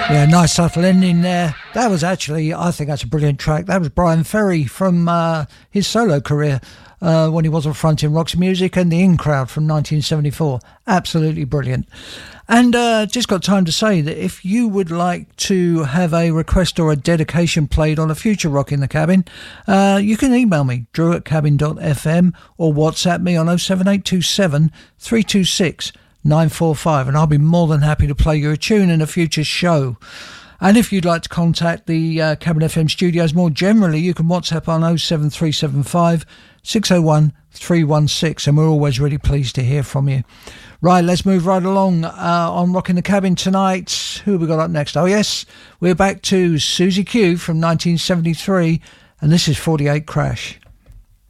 Yeah, nice subtle ending there. That was actually, I think that's a brilliant track. That was Bryan Ferry from his solo career when he was on fronting Roxy Music and the In Crowd from 1974. Absolutely brilliant. And just got time to say that if you would like to have a request or a dedication played on a future Rock in the Cabin, you can email me, drew@cabin.fm, or WhatsApp me on 07827 326 945, and I'll be more than happy to play you a tune in a future show. And if you'd like to contact the Cabin FM studios more generally, you can WhatsApp on 07375 601 316, and we're always really pleased to hear from you. Right, let's move right along on Rockin' the Cabin tonight. Who have we got up next? Oh yes, we're back to Susie Q from 1973, and this is 48 Crash.